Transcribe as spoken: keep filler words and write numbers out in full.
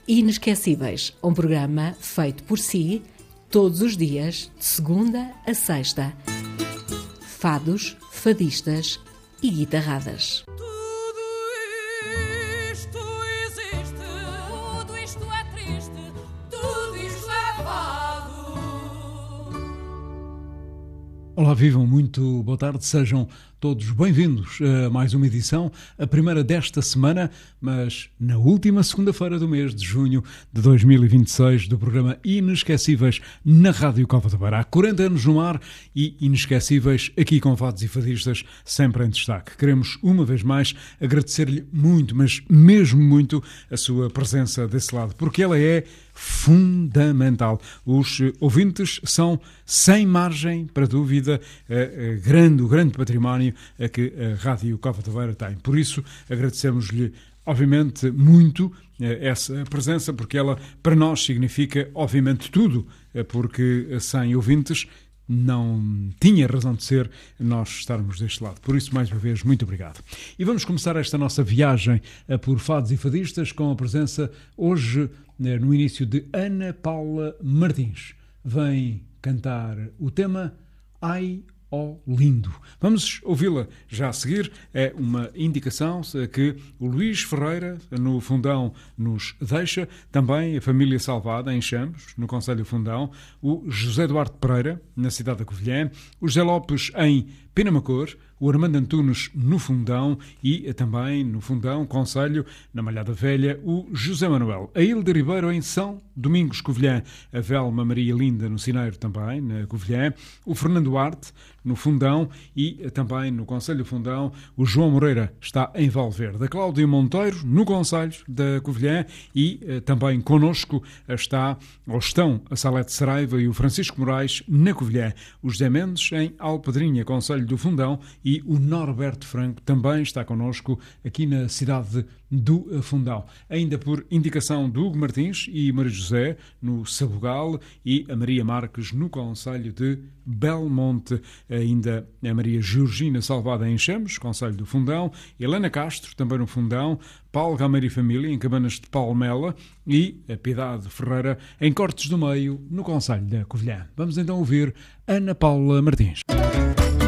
Inesquecíveis, um programa feito por si, todos os dias, de segunda a sexta. Fados, fadistas e guitarradas. Olá, vivam, muito boa tarde, sejam todos bem-vindos a mais uma edição, a primeira desta semana, mas na última segunda-feira do mês de junho de dois mil e vinte e seis, do programa Inesquecíveis na Rádio Cova da Beira. Há quarenta anos no ar e inesquecíveis aqui com fados e fadistas sempre em destaque. Queremos, uma vez mais, agradecer-lhe muito, mas mesmo muito, a sua presença desse lado, porque ela é fundamental. Os ouvintes são, sem margem para dúvida, a, a grande, o grande património a que a Rádio Cova da Beira tem. Por isso, agradecemos-lhe, obviamente, muito essa presença, porque ela, para nós, significa, obviamente, tudo, porque sem ouvintes não tinha razão de ser nós estarmos deste lado. Por isso, mais uma vez, muito obrigado. E vamos começar esta nossa viagem por fados e fadistas com a presença, hoje, no início, de Ana Paula Martins. Vem cantar o tema Ai, ó lindo. Vamos ouvi-la já a seguir. É uma indicação que o Luís Ferreira, no Fundão, nos deixa. Também a família Salvada, em Chamos, no Conselho do Fundão. O José Duarte Pereira, na cidade da Covilhã. O José Lopes, em Penamacor. O Armando Antunes, no Fundão. E também no Fundão, Conselho, na Malhada Velha, o José Manuel. A Hilda Ribeiro, em São Domingos, Covilhã. A Velma Maria Linda, no Cineiro, também, na Covilhã. O Fernando Duarte, no Fundão, e também no Conselho do Fundão, o João Moreira está em Valverde. A Cláudia Monteiro, no Conselho da Covilhã, e eh, também connosco está, ou estão, a Salete Saraiva e o Francisco Moraes, na Covilhã. O José Mendes, em Alpedrinha, Conselho do Fundão, e o Norberto Franco também está connosco aqui na cidade do Fundão. Ainda por indicação do Hugo Martins e Maria José, no Sabugal, e a Maria Marques, no Conselho de Belmonte. Ainda a Maria Georgina Salvada, em Chamos, Conselho do Fundão. Helena Castro, também no Fundão. Paulo Gameiro e Família, em Cabanas de Palmela. E a Piedade Ferreira, em Cortes do Meio, no Conselho da Covilhã. Vamos então ouvir Ana Paula Martins.